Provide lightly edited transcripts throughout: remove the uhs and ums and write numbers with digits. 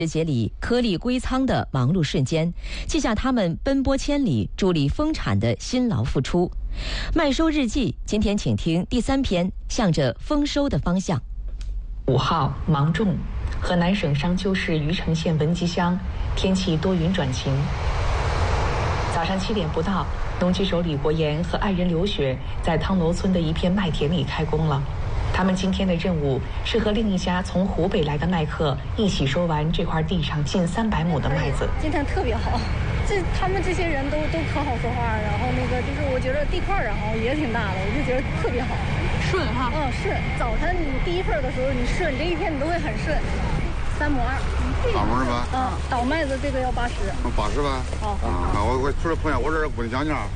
日节里颗粒归仓的忙碌瞬间，记下他们奔波千里、助力丰产的辛劳付出。麦收日记，今天请听第3篇，向着丰收的方向。5号芒种，河南省商丘市虞城县文集乡，天气多云转晴。早上7点不到，农机手李国岩和爱人刘雪在汤楼村的一片麦田里开工了。他们今天的任务是和另一家从湖北来的麦客一起收完这块地上近300亩的麦子。 今天特别好，他们这些人都可好说话，然后就是我觉得地块然后也挺大的，我就觉得特别好， 顺哈。 顺。早晨你第一份的时候你顺，这一天你都会很顺。3亩2。 2亩是吧？ 倒麦子这个要80。 80吧？我出来碰见我这不能讲价。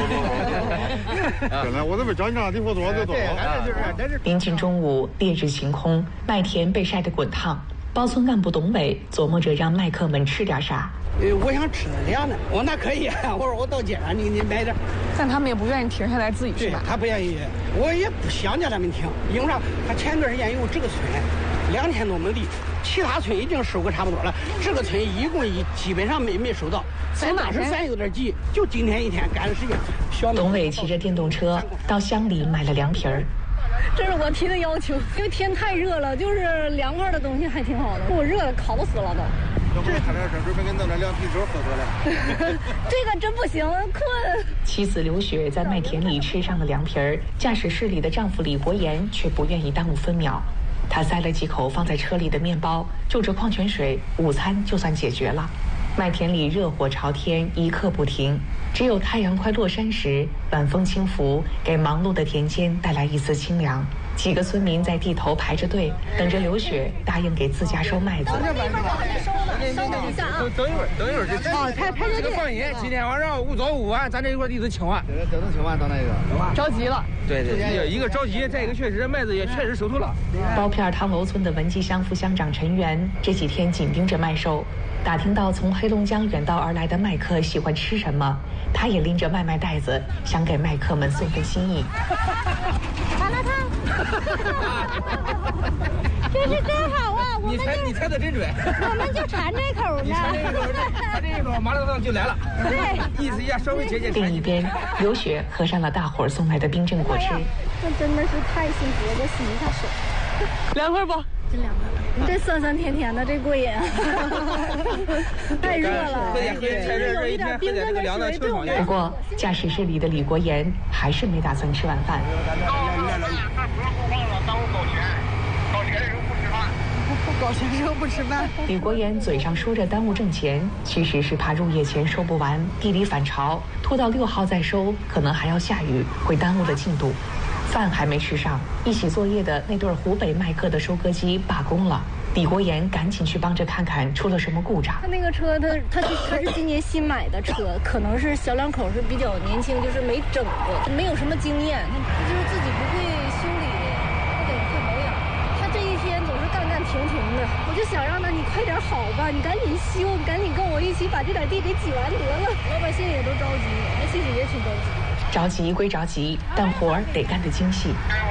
真的，我都没涨价，你说多少就多少。 临近中午，烈日晴空，麦田被晒得滚烫。包村干部董伟琢磨着让麦客们吃点啥。 我想吃凉的，我那可以，我说我到街上你买点。 但他们也不愿意停下来自己去买。 他不愿意，我也不想叫他们停。因为啥？他前段时间有这个村2000多亩地，其他村已经收个差不多了，这个村一共基本上没收到。当时咱有点急，就今天一天赶的时间。 董伟骑着电动车到乡里买了凉皮儿。 这是我提的要求，因为天太热了，就是凉快的东西还挺好的。我热的烤死了都。 要不看点事，准备跟弄点凉啤酒喝多了。 这个真不行，困。 妻子刘雪在麦田里吃上了凉皮儿，驾驶室里的丈夫李国岩却不愿意耽误分秒。他塞了几口放在车里的面包，就着矿泉水，午餐就算解决了。麦田里热火朝天，一刻不停。只有太阳快落山时，晚风轻拂，给忙碌的田间带来一丝清凉。几个村民在地头排着队，等着刘雪答应给自家收麦子。 那边我还没收呢，稍等一下啊。 等一会儿就。 这个放心，今天晚上早午晚咱这一块地都清完。 这能清完到那个。 着急了。 对，一个着急，再一个确实麦子也确实收透了。 包片汤楼村的文集乡副乡长陈元这几天紧盯着麦收。打听到从黑龙江远道而来的麦客喜欢吃什么，他也拎着麦袋子，想给麦客们送份心意。 麻辣烫，真是真好啊！ 你猜的真准， 我们就馋这口呢。 他这一口麻辣烫就来了。 对， 意思一下稍微节俭。 另一边，刘雪喝上了大伙儿送来的冰镇果汁。 这真的是太幸福了，我洗一下手。 凉快不？ 真凉快。这酸酸甜甜的，这过瘾。太热了，有一点冰镇的水对我们。 不过，驾驶室里的李国岩还是没打算吃晚饭。 搞钱时候不吃饭。 李国岩嘴上说着耽误挣钱，其实是怕入夜前收不完，地里反潮，拖到6号再收，可能还要下雨，会耽误了进度。饭还没吃上，一起作业的那对湖北麦客的收割机罢工了。李国岩赶紧去帮着看看出了什么故障。 他那个车，他是今年新买的车，可能是小两口是比较年轻，就是没整过，没有什么经验，他就是自己不会修理，不得会保养。他这一天总是干停的，我就想让他你快点好吧，你赶紧修，赶紧跟我一起把这点地给挤完得了。老百姓也都着急，他其实也挺着急。 着急归着急，但活儿得干得精细。 完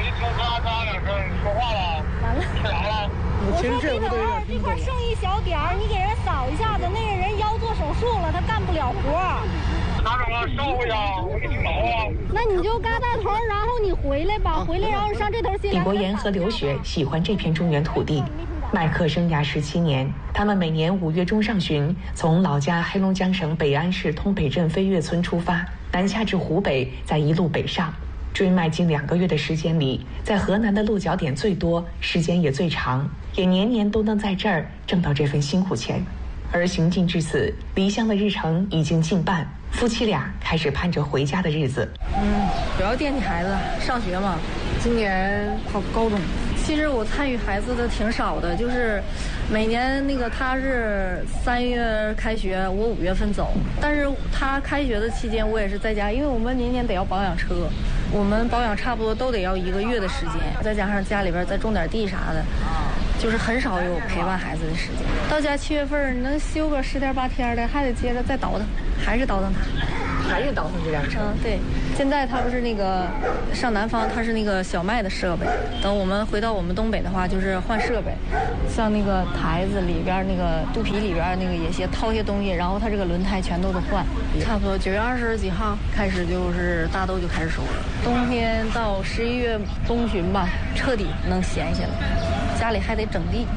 了，我说这头这块剩一小点儿，你给人扫一下子，那个人腰做手术了，他干不了活。 拿着我烧回去，我给你扫啊。 那你就嘎大头，然后你回来吧，回来然后上这头先。 李国岩和刘雪喜欢这片中原土地。麦客生涯17年，他们每年5月中上旬从老家黑龙江省北安市通北镇飞跃村出发，南下至湖北，再一路北上，追麦近2个月的时间里，在河南的落脚点最多，时间也最长，也年年都能在这儿挣到这份辛苦钱。而行进至此，离乡的日程已经近半，夫妻俩开始盼着回家的日子。 主要惦记孩子上学嘛，今年考高中。其实我参与孩子的挺少的，就是每年那个他是3月开学，我5月份走。但是他开学的期间，我也是在家，因为我们年年得要保养车，我们保养差不多都得要1个月的时间，再加上家里边再种点地啥的，就是很少有陪伴孩子的时间。到家7月份能休个10天8天的，还得接着再倒腾，还是倒腾他。 还是倒腾这辆车？ 对，现在它不是那个上南方，它是那个小麦的设备。等我们回到我们东北的话，就是换设备，像那个台子里边那个肚皮里边那个也些掏些东西，然后它这个轮胎全都换。差不多9月20几号开始就是大豆就开始收了，冬天到11月中旬吧，彻底能闲下来。家里还得整地、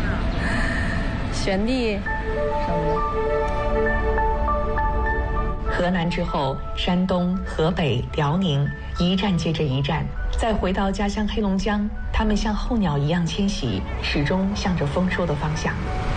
选地什么的。 河南之后，山东、河北、辽宁一站接着一站，再回到家乡黑龙江，他们像候鸟一样迁徙，始终向着丰收的方向。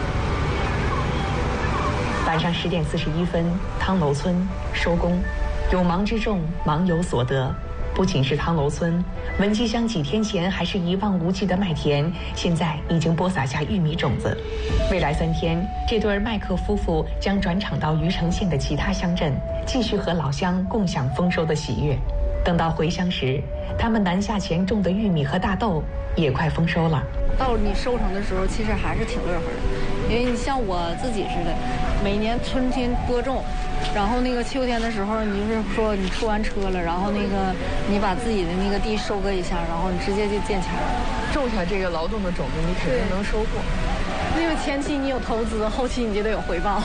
晚上10点41分，汤楼村收工，有忙之众，忙有所得。不仅是汤楼村，文集乡几天前还是一望无际的麦田，现在已经播撒下玉米种子。未来3天，这对麦克夫妇将转场到余城县的其他乡镇，继续和老乡共享丰收的喜悦。等到回乡时，他们南下前种的玉米和大豆也快丰收了。 到你收成的时候，其实还是挺乐呵的，因为你像我自己似的，每年春天播种，然后那个秋天的时候，你就是说你出完车了，然后那个你把自己的那个地收割一下，然后你直接就见钱了。 种下这个劳动的种子，你肯定能收获。 因为前期你有投资，后期你就得有回报。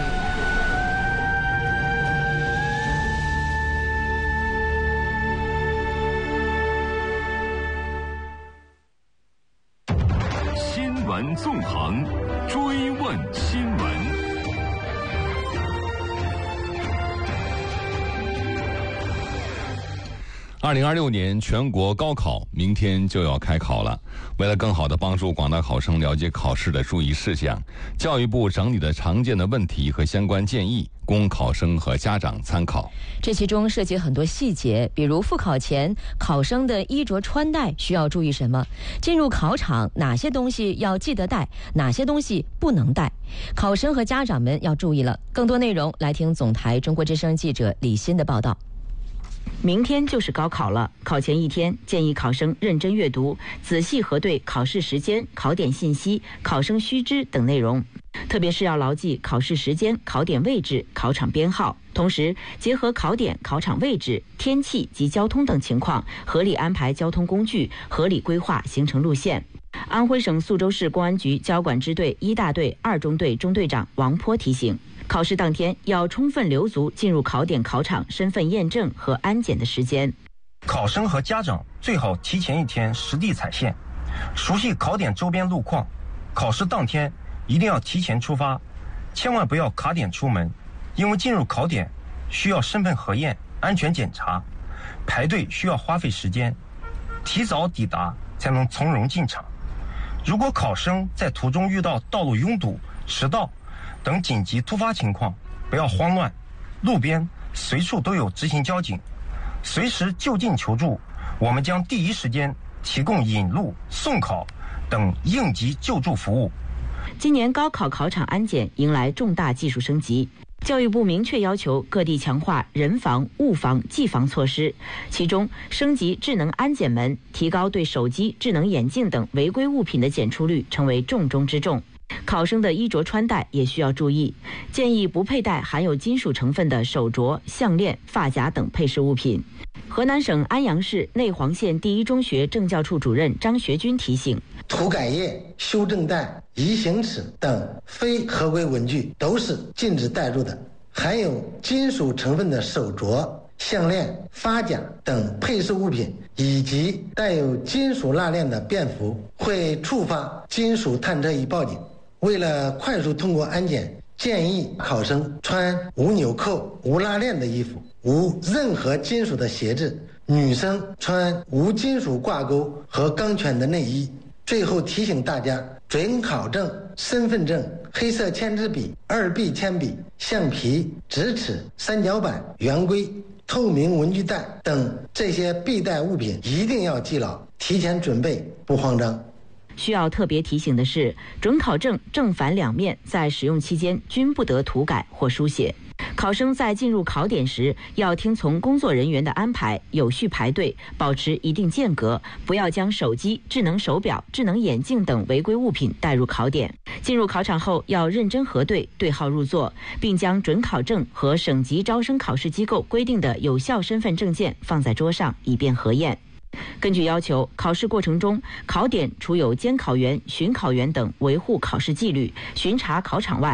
新闻纵横，追问新闻。2026年全国高考明天就要开考了。为了更好地帮助广大考生了解考试的注意事项，教育部整理了常见的问题和相关建议，供考生和家长参考。 这其中涉及很多细节，比如复考前考生的衣着穿戴需要注意什么，进入考场哪些东西要记得带，哪些东西不能带，考生和家长们要注意了。更多内容来听总台中国之声记者李欣的报道。 明天就是高考了，考前1天，建议考生认真阅读，仔细核对考试时间、考点信息、考生须知等内容，特别是要牢记考试时间、考点位置、考场编号，同时结合考点、考场位置、天气及交通等情况，合理安排交通工具，合理规划行程路线。安徽省宿州市公安局交管支队1大队2中队中队长王波提醒，考试当天要充分留足进入考点考场身份验证和安检的时间。 考生和家长最好提前1天实地踩线，熟悉考点周边路况。考试当天一定要提前出发，千万不要卡点出门，因为进入考点需要身份核验、安全检查，排队需要花费时间，提早抵达才能从容进场。如果考生在途中遇到道路拥堵、迟到等紧急突发情况，不要慌乱，路边随处都有执勤交警，随时就近求助，我们将第一时间提供引路、送考等应急救助服务。 今年高考考场安检迎来重大技术升级，教育部明确要求各地强化人防、物防、技防措施，其中升级智能安检门，提高对手机、智能眼镜等违规物品的检出率，成为重中之重。考生的衣着穿戴也需要注意，建议不佩戴含有金属成分的手镯、项链、发夹等配饰物品。河南省安阳市内黄县第一中学政教处主任张学军提醒， 涂改液、修正带、移行尺等非合规文具都是禁止带入的，含有金属成分的手镯、项链、发夹等配饰物品以及带有金属蜡链的便服会触发金属探测仪报警。为了快速通过安检，建议考生穿无纽扣、无拉链的衣服，无任何金属的鞋子，女生穿无金属挂钩和钢圈的内衣。最后提醒大家，准考证、身份证、黑色签字笔、2B 铅笔、橡皮、直尺、三角板、圆规、透明文具袋等这些必带物品一定要记牢，提前准备，不慌张。 需要特别提醒的是，准考证正反两面在使用期间均不得涂改或书写。 考生在进入考点时，要听从工作人员的安排，有序排队，保持一定间隔，不要将手机、智能手表、智能眼镜等违规物品带入考点。进入考场后，要认真核对，对号入座，并将准考证和省级招生考试机构规定的有效身份证件放在桌上，以便核验。根据要求，考试过程中，考点除有监考员、巡考员等维护考试纪律、巡查考场外，